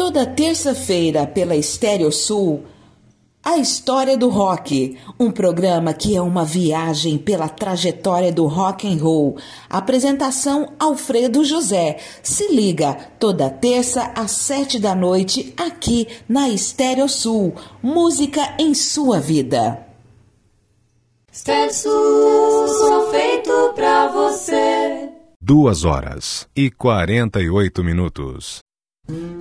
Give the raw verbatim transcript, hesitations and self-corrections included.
Toda terça-feira pela Estéreo Sul, A História do Rock, um programa que é uma viagem pela trajetória do rock and roll. Apresentação Alfredo José. Se liga, toda terça às sete da noite, aqui na Estéreo Sul. Música em sua vida. Estéreo Sul, só feito pra você. Duas horas e quarenta e oito minutos.